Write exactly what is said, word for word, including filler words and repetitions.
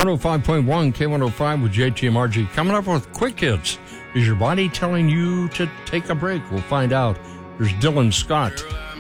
one oh five point one, K one oh five with J T M R G. Coming up with quick hits. Is your body telling you to take a break? We'll find out. There's Dylan Scott.